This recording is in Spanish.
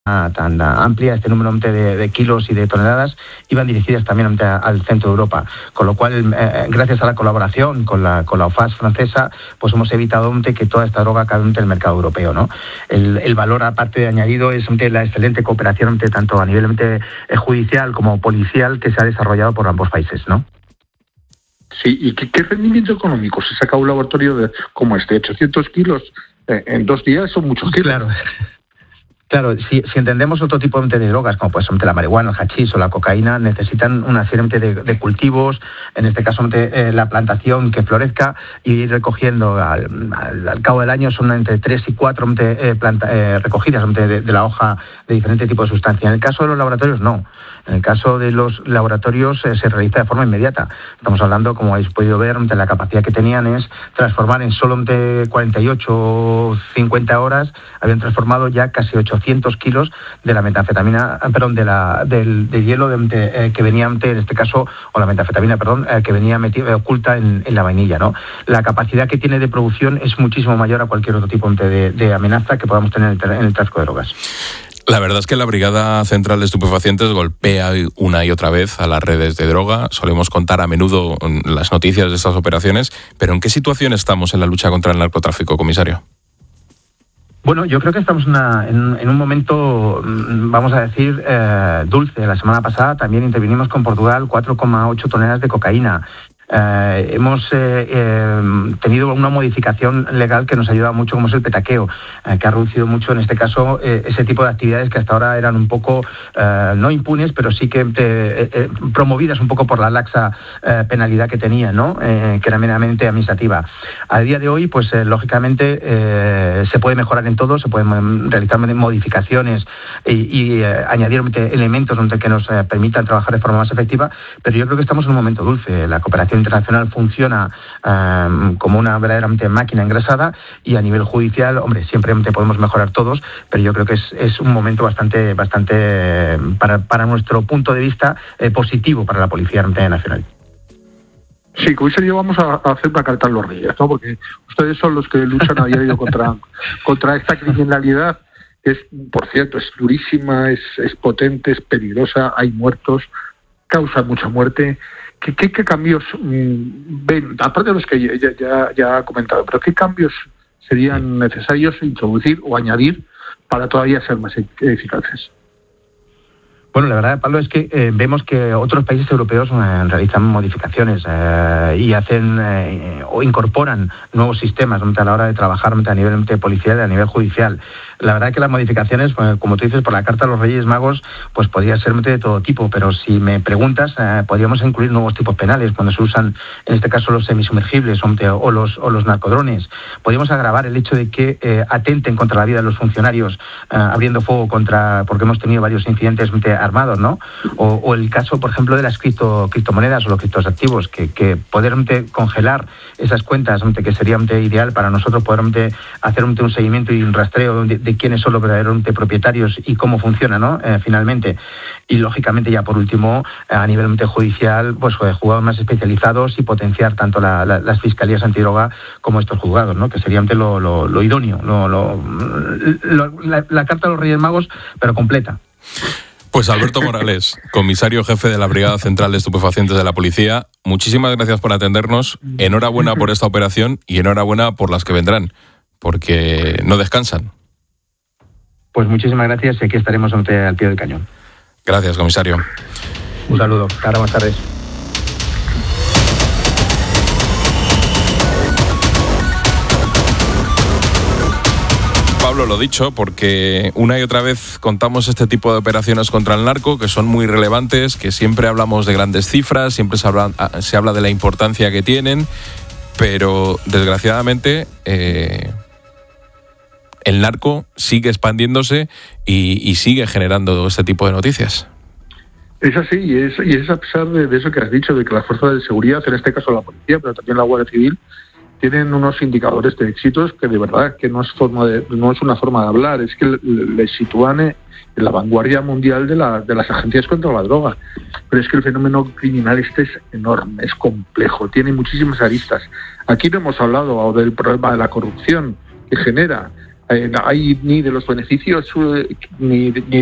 tan amplia, este número de kilos y de toneladas, iban dirigidas también al centro de Europa, con lo cual, gracias a la colaboración con la OFAS francesa, pues hemos evitado que toda esta droga caiga en el mercado europeo, ¿no? El valor, aparte de añadido, es la excelente cooperación tanto a nivel judicial como policial que se ha desarrollado por ambos países, ¿no? Sí, ¿y qué rendimiento económico se saca un laboratorio como este? 800 kilos en 2 días son muchos kilos. Claro, si entendemos otro tipo de drogas, como pues la marihuana, el hachís o la cocaína, necesitan una serie de cultivos, en este caso la plantación que florezca y ir recogiendo al cabo del año son entre 3 y 4 recogidas de la hoja de diferentes tipos de sustancias. En el caso de los laboratorios, no. En el caso de los laboratorios se realiza de forma inmediata. Estamos hablando, como habéis podido ver, la capacidad que tenían es transformar en solo 48 o 50 horas, habían transformado ya casi 800 kilos de la metanfetamina, del hielo que venía en este caso, o la metanfetamina, que venía oculta en la vainilla, ¿no? La capacidad que tiene de producción es muchísimo mayor a cualquier otro tipo de amenaza que podamos tener en el tráfico de drogas. La verdad es que la Brigada Central de Estupefacientes golpea una y otra vez a las redes de droga. Solemos contar a menudo las noticias de estas operaciones, pero ¿en qué situación estamos en la lucha contra el narcotráfico, comisario? Bueno, yo creo que estamos en un momento, vamos a decir, dulce. La semana pasada también intervinimos con Portugal 4,8 toneladas de cocaína. Hemos tenido una modificación legal que nos ayuda mucho, como es el petaqueo, que ha reducido mucho, en este caso, ese tipo de actividades que hasta ahora eran un poco, no impunes, pero sí que promovidas un poco por la laxa penalidad que tenían, ¿no? Que era meramente administrativa. A día de hoy, pues lógicamente, se puede mejorar en todo, se pueden realizar modificaciones y añadir elementos que nos permitan trabajar de forma más efectiva, pero yo creo que estamos en un momento dulce. La cooperación internacional funciona como una verdaderamente máquina engrasada y a nivel judicial, hombre, siempre podemos mejorar todos, pero yo creo que es un momento bastante para nuestro punto de vista positivo para la Policía Nacional. Sí, comisario, vamos a hacer una carta a los reyes, ¿no? Porque ustedes son los que luchan a diario contra esta criminalidad, que es, por cierto, es durísima, es potente, es peligrosa, hay muertos, causa mucha muerte. ¿Qué cambios ven, aparte de los que ya ha comentado, pero qué cambios serían necesarios introducir o añadir para todavía ser más eficaces? Bueno, la verdad, Pablo, es que vemos que otros países europeos realizan modificaciones y hacen o incorporan nuevos sistemas a la hora de trabajar a nivel policial y a nivel judicial. La verdad que las modificaciones, como tú dices, por la Carta de los Reyes Magos, pues podría ser de todo tipo, pero si me preguntas, podríamos incluir nuevos tipos penales cuando se usan, en este caso, los semisumergibles o los narcodrones. Podríamos agravar el hecho de que atenten contra la vida de los funcionarios abriendo fuego porque hemos tenido varios incidentes armados, ¿no? O el caso, por ejemplo, de las criptomonedas o los criptoactivos, que poder congelar esas cuentas, que sería ideal para nosotros poder hacer un seguimiento y un rastreo de quiénes son los verdaderos propietarios y cómo funciona, ¿no? Finalmente. Y lógicamente, ya por último, a nivel judicial, pues juzgados más especializados y potenciar tanto las fiscalías antidroga como estos juzgados, ¿no? Que sería lo idóneo, la Carta de los Reyes Magos, pero completa. Pues Alberto Morales, comisario jefe de la Brigada Central de Estupefacientes de la Policía, muchísimas gracias por atendernos, enhorabuena por esta operación y enhorabuena por las que vendrán, porque no descansan. Pues muchísimas gracias y aquí estaremos al pie del cañón. Gracias, comisario. Un saludo, hasta más tarde. Pablo, lo dicho, porque una y otra vez contamos este tipo de operaciones contra el narco, que son muy relevantes, que siempre hablamos de grandes cifras, siempre se habla de la importancia que tienen, pero desgraciadamente el narco sigue expandiéndose y sigue generando este tipo de noticias. Es así, y es a pesar de eso que has dicho, de que las fuerzas de seguridad, en este caso la policía, pero también la Guardia Civil, tienen unos indicadores de éxitos que de verdad que no es una forma de hablar, es que les sitúan en la vanguardia mundial de las agencias contra la droga. Pero es que el fenómeno criminal es enorme, es complejo, tiene muchísimas aristas. Aquí no hemos hablado del problema de la corrupción que genera. hay ni de los beneficios ni